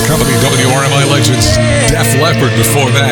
Company, WRMI Legends, Def Leppard before that.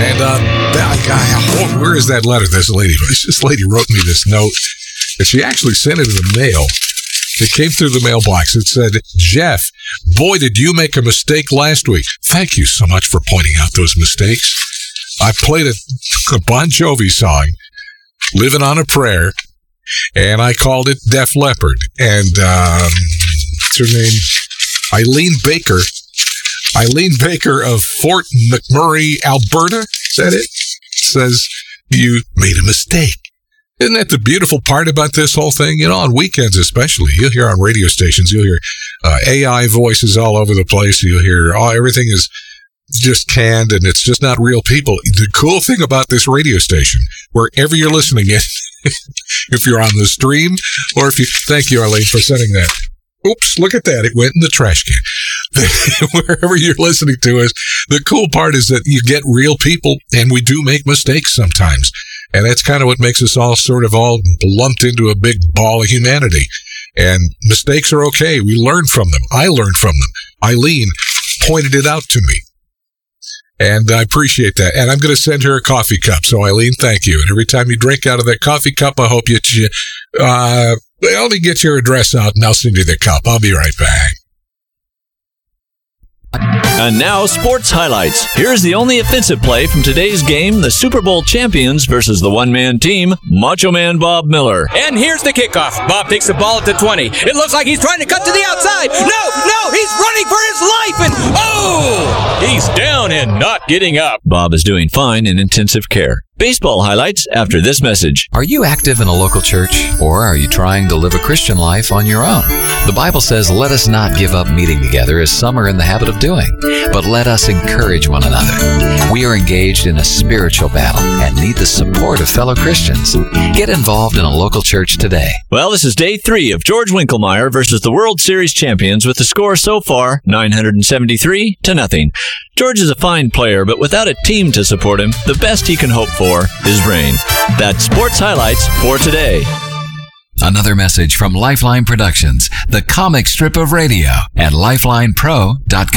And where is that letter? This lady wrote me this note, and she actually sent it in the mail. It came through the mailbox. It said, Jeff, boy, did you make a mistake last week. Thank you so much for pointing out those mistakes. I played a Bon Jovi song, Living on a Prayer, and I called it Def Leppard. And what's her name? Eileen Baker of Fort McMurray, Alberta. Is that it? Says, you made a mistake. Isn't that the beautiful part about this whole thing? You know, on weekends especially, you'll hear on radio stations, you'll hear AI voices all over the place. You'll hear, everything is just canned and it's just not real people. The cool thing about this radio station, wherever you're listening in, if you're on the stream or thank you, Arlene, for sending that. Oops, look at that. It went in the trash can. Wherever you're listening to us, the cool part is that you get real people and we do make mistakes sometimes. And that's kind of what makes us all sort of all lumped into a big ball of humanity. And mistakes are okay. We learn from them. I learned from them. Eileen pointed it out to me. And I appreciate that. And I'm going to send her a coffee cup. So, Eileen, thank you. And every time you drink out of that coffee cup, I hope let me get your address out and I'll send you the cup. I'll be right back. And now, sports highlights. Here's the only offensive play from today's game, the Super Bowl champions versus the one-man team, Macho Man Bob Miller. And here's the kickoff. Bob takes the ball at the 20. It looks like he's trying to cut to the outside. No, he's running for his life, and he's down and not getting up. Bob is doing fine in intensive care. Baseball highlights after this message. Are you active in a local church, or are you trying to live a Christian life on your own? The Bible says, let us not give up meeting together as some are in the habit of doing, but let us encourage one another. We are engaged in a spiritual battle and need the support of fellow Christians. Get involved in a local church today. Well, this is day 3 of George Winkelmeyer versus the World Series champions with the score so far 973-0. George is a fine player, but without a team to support him, the best he can hope for is rain. That's sports highlights for today. Another message from Lifeline Productions, the comic strip of radio at lifelinepro.com.